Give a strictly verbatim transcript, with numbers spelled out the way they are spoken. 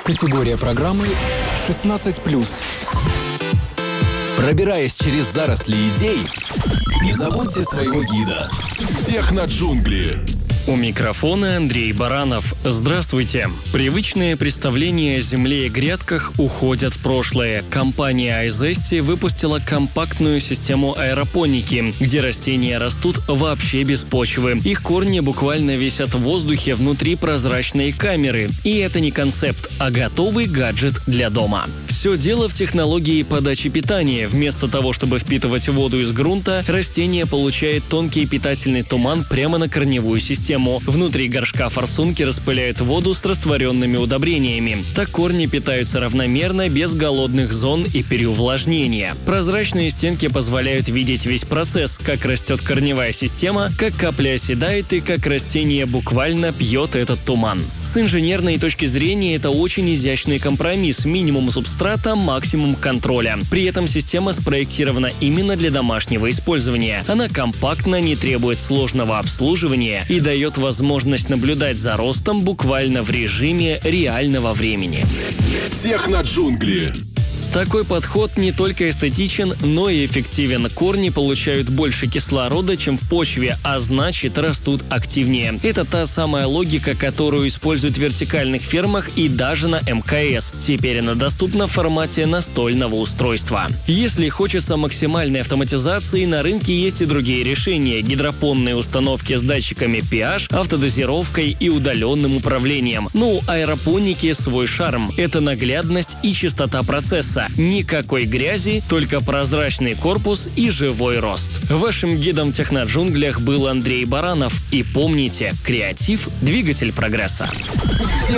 Категория программы шестнадцать плюс. Пробираясь через заросли идей, не забудьте своего гида. Техноджунгли. У микрофона Андрей Баранов. Здравствуйте. Привычные представления о земле и грядках уходят в прошлое. Компания iZesty выпустила компактную систему аэропоники, где растения растут вообще без почвы. Их корни буквально висят в воздухе внутри прозрачной камеры. И это не концепт, а готовый гаджет для дома. Все дело в технологии подачи питания. Вместо того, чтобы впитывать воду из грунта, растение получает тонкий питательный туман прямо на корневую систему. Внутри горшка форсунки распыляют воду с растворенными удобрениями. Так корни питаются равномерно, без голодных зон и переувлажнения. Прозрачные стенки позволяют видеть весь процесс, как растет корневая система, как капля оседает и как растение буквально пьет этот туман. С инженерной точки зрения это очень изящный компромисс: минимум субстрата, максимум контроля. При этом система спроектирована именно для домашнего использования. Она компактна, не требует сложного обслуживания и дает возможность наблюдать за ростом буквально в режиме реального времени. Техноджунгли. Такой подход не только эстетичен, но и эффективен. Корни получают больше кислорода, чем в почве, а значит, растут активнее. Это та самая логика, которую используют в вертикальных фермах и даже на эм ка эс. Теперь она доступна в формате настольного устройства. Если хочется максимальной автоматизации, на рынке есть и другие решения: гидропонные установки с датчиками pH, автодозировкой и удаленным управлением. Но у аэропоники свой шарм – это наглядность и чистота процесса. Никакой грязи, только прозрачный корпус и живой рост. Вашим гидом в техноджунглях был Андрей Баранов. И помните, креатив – двигатель прогресса.